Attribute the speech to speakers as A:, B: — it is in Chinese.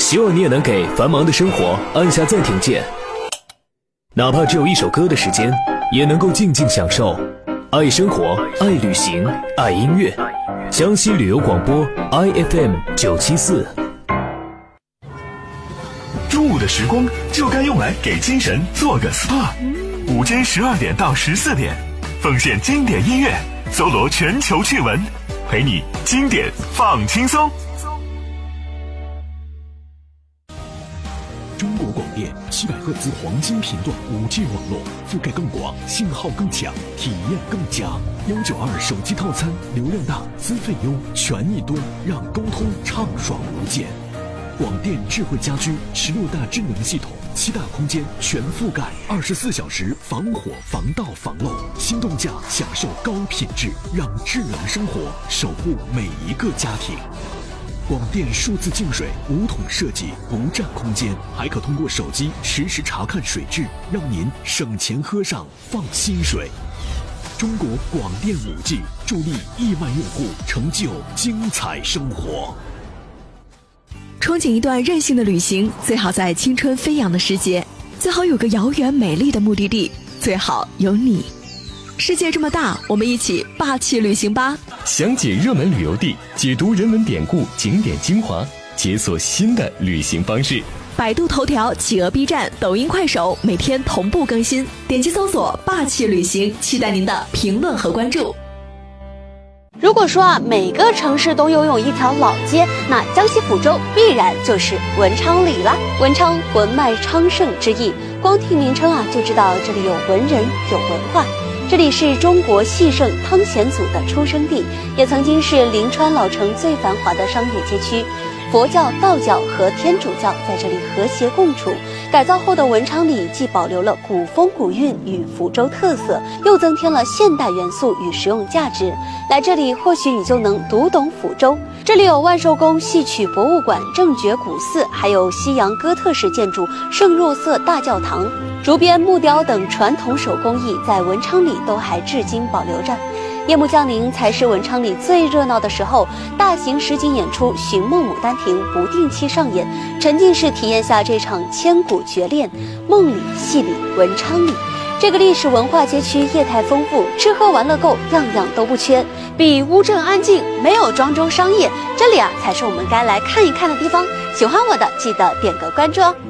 A: 希望你也能给繁忙的生活按下暂停键，哪怕只有一首歌的时间，也能够静静享受。爱生活，爱旅行，爱音乐。江西旅游广播 IFM974。
B: 中午的时光就该用来给精神做个 SPA。午间12点到14点，奉献经典音乐，搜罗全球趣闻，陪你经典放轻松。
C: 中国广电700赫兹黄金频段5G 网络，覆盖更广，信号更强，体验更佳。192手机套餐，流量大，资费优，权益多，让沟通畅爽无间。广电智慧家居16大智能系统，7大空间全覆盖，24小时防火防盗防漏，心动价享受高品质，让智能生活守护每一个家庭。广电数字净水5桶设计，不占空间，还可通过手机实时查看水质，让您省钱喝上放心水。中国广电5G助力亿万用户成就精彩生活。
D: 憧憬一段任性的旅行，最好在青春飞扬的时节，最好有个遥远美丽的目的地，最好有你。世界这么大，我们一起霸气旅行吧！
E: 详解热门旅游地，解读人文典故、景点精华，解锁新的旅行方式。
D: 百度头条、企鹅 B 站、抖音、快手每天同步更新，点击搜索“霸气旅行”，期待您的评论和关注。
F: 如果说每个城市都拥有一条老街，那江西抚州必然就是文昌里了。文昌文脉昌盛之意，光听名称就知道这里有文人有文化。这里是中国戏圣汤显祖的出生地，也曾经是临川老城最繁华的商业街区。佛教、道教和天主教在这里和谐共处。改造后的文昌里既保留了古风古韵与福州特色，又增添了现代元素与实用价值。来这里，或许你就能读懂福州。这里有万寿宫戏曲博物馆、正觉古寺，还有西洋哥特式建筑圣若瑟大教堂。竹编、木雕等传统手工艺在文昌里都还至今保留着。夜幕降临才是文昌里最热闹的时候，大型实景演出《寻梦牡丹亭》不定期上演，沉浸式体验下这场千古绝恋。梦里、戏里、文昌里，这个历史文化街区业态丰富，吃喝玩乐购样样都不缺，比乌镇安静，没有庄周商业，这里才是我们该来看一看的地方。喜欢我的记得点个关注哦。